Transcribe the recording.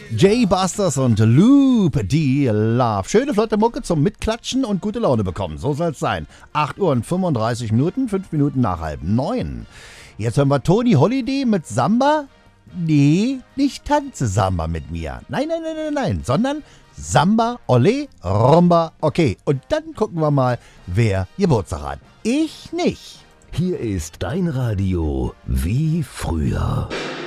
Jay Busters und Loop, die Love. Schöne, flotte Mucke zum Mitklatschen und gute Laune bekommen. So soll es sein. 8 Uhr und 35 Minuten, 5 Minuten nach 8:30. Jetzt hören wir Tony Holiday mit Samba. Nee, nicht Tanze Samba mit mir. Nein, sondern Samba, Ole, Rumba, okay. Und dann gucken wir mal, wer Geburtstag hat. Ich nicht. Hier ist dein Radio wie früher.